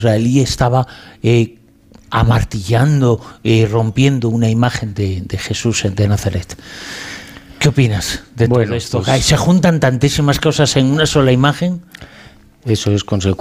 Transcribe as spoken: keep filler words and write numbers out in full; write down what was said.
israelí estaba eh, amartillando, eh, rompiendo una imagen de, de Jesús de Nazaret. ¿Qué opinas de bueno, todo esto? Pues, ¿Se juntan tantísimas cosas en una sola imagen? Eso es consecuencia